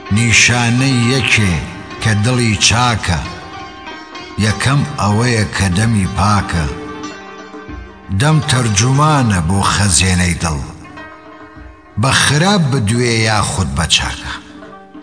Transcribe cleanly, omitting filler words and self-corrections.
نیشانەی یەکێ کە دڵی چاکە، یەکەم ئەوەیە کە دەمی پاکە. دەم تەرجومانە بۆ خەزێنەی دڵ، بە خراپ بدوێ یاخود بە چاکە.